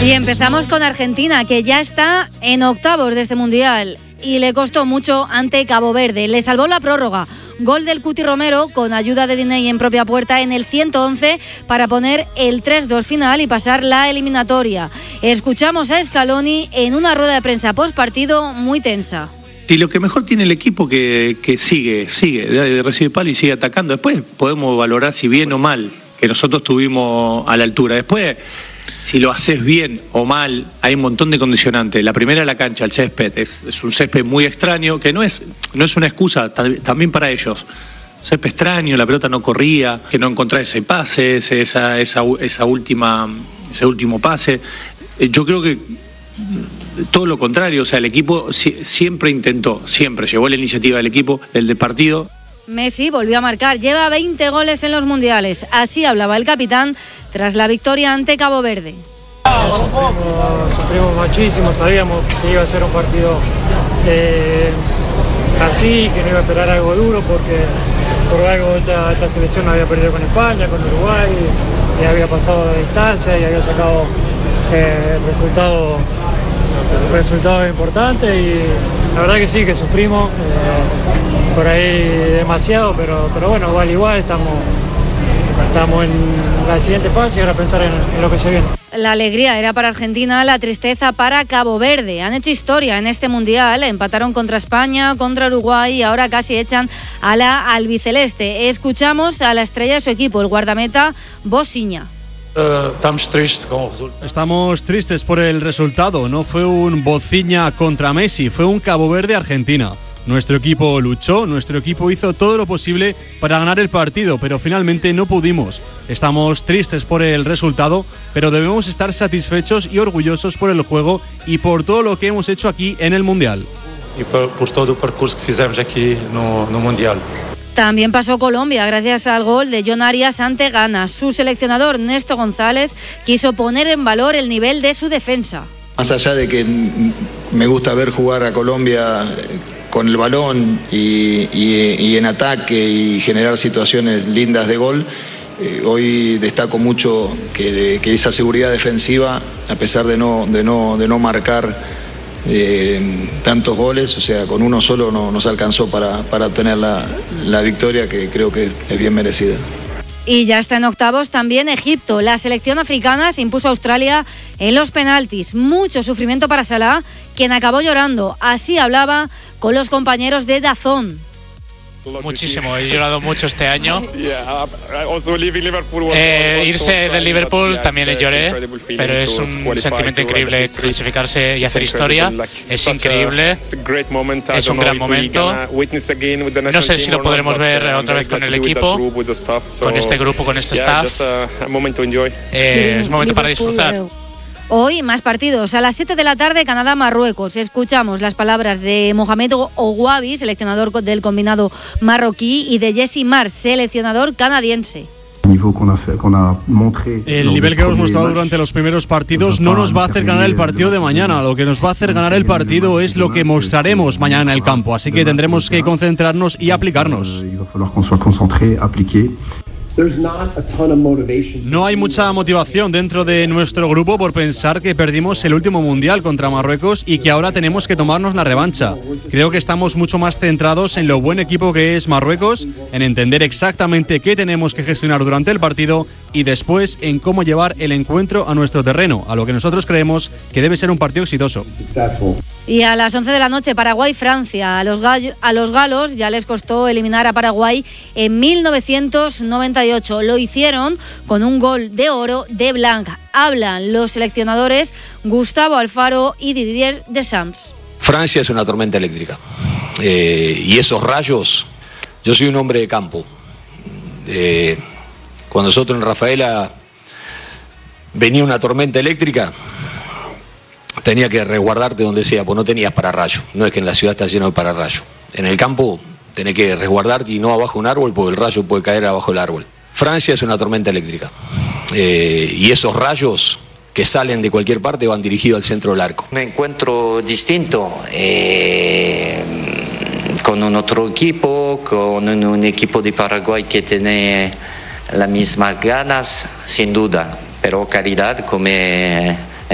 Y empezamos con Argentina, que ya está en octavos de este Mundial y le costó mucho ante Cabo Verde. Le salvó la prórroga. Gol del Cuti Romero con ayuda de Diney en propia puerta en el 111 para poner el 3-2 final y pasar la eliminatoria. Escuchamos a Scaloni en una rueda de prensa post partido muy tensa. Y lo que mejor tiene el equipo que sigue, recibe palo y sigue atacando. Después podemos valorar si bien o mal, que nosotros estuvimos a la altura. Después, si lo haces bien o mal, hay un montón de condicionantes. La primera, la cancha, el césped. Es un césped muy extraño, que no es una excusa también para ellos. Césped extraño, la pelota no corría, que no encontrás ese pase, ese último pase. Yo creo que todo lo contrario, o sea, el equipo siempre llevó la iniciativa del equipo, del partido. Messi volvió a marcar, lleva 20 goles en los mundiales. Así hablaba el capitán tras la victoria ante Cabo Verde. Sufrimos muchísimo, sabíamos que iba a ser un partido así, que no iba a esperar algo duro, porque por algo esta selección había perdido con España, con Uruguay, y había pasado de distancia y había sacado resultados importantes, y la verdad que sí, que sufrimos por ahí demasiado, pero bueno, igual estamos en la siguiente fase y ahora pensar en lo que se viene. La alegría era para Argentina, la tristeza para Cabo Verde. Han hecho historia en este Mundial, empataron contra España, contra Uruguay y ahora casi echan a la albiceleste. Escuchamos a la estrella de su equipo, el guardameta Bosiña. Estamos tristes por el resultado. No fue un Bociña contra Messi, fue un Cabo Verde-Argentina. Nuestro equipo luchó, nuestro equipo hizo todo lo posible para ganar el partido, pero finalmente no pudimos. Estamos tristes por el resultado, pero debemos estar satisfechos y orgullosos por el juego y por todo lo que hemos hecho aquí en el Mundial. Y por todo el percurso que hicimos aquí no Mundial. También pasó Colombia gracias al gol de John Arias ante Ghana. Su seleccionador, Néstor González, quiso poner en valor el nivel de su defensa. Más allá de que me gusta ver jugar a Colombia con el balón y en ataque y generar situaciones lindas de gol, hoy destaco mucho que esa seguridad defensiva, a pesar de no marcar tantos goles, o sea, con uno solo no nos alcanzó para obtener la victoria, que creo que es bien merecida. Y ya está en octavos también Egipto. La selección africana se impuso a Australia en los penaltis. Mucho sufrimiento para Salah, quien acabó llorando. Así hablaba con los compañeros de DAZN. Muchísimo, he llorado mucho este año. Irse del Liverpool también lloré, pero es un sentimiento increíble clasificarse y hacer historia. Es increíble, es un gran momento. No sé si lo podremos ver otra vez con el equipo, con este grupo, con este staff. Es un momento para disfrutar. Hoy más partidos. A las 7 de la tarde, Canadá-Marruecos. Escuchamos las palabras de Mohamed Ouabi, seleccionador del combinado marroquí, y de Jesse Marsch, seleccionador canadiense. El nivel que hemos mostrado durante los primeros partidos no nos va a hacer ganar el partido de mañana. Lo que nos va a hacer ganar el partido es lo que mostraremos mañana en el campo. Así que tendremos que concentrarnos y aplicarnos. No hay mucha motivación dentro de nuestro grupo por pensar que perdimos el último mundial contra Marruecos y que ahora tenemos que tomarnos la revancha. Creo que estamos mucho más centrados en lo buen equipo que es Marruecos, en entender exactamente qué tenemos que gestionar durante el partido y después en cómo llevar el encuentro a nuestro terreno, a lo que nosotros creemos que debe ser un partido exitoso. Y a las 11 de la noche, Paraguay-Francia. A los galos ya les costó eliminar a Paraguay en 1998. Lo hicieron con un gol de oro de Blanc. Hablan los seleccionadores Gustavo Alfaro y Didier Deschamps. Francia es una tormenta eléctrica. Y esos rayos, yo soy un hombre de campo. Cuando nosotros en Rafaela venía una tormenta eléctrica, tenía que resguardarte donde sea, pues no tenías pararrayo. No es que en la ciudad está lleno de pararrayo. En el campo tenés que resguardarte y no abajo de un árbol, porque el rayo puede caer abajo del árbol. Francia es una tormenta eléctrica. Y esos rayos que salen de cualquier parte van dirigidos al centro del arco. Un encuentro distinto, con un otro equipo, con un equipo de Paraguay que tiene las mismas ganas, sin duda, pero calidad como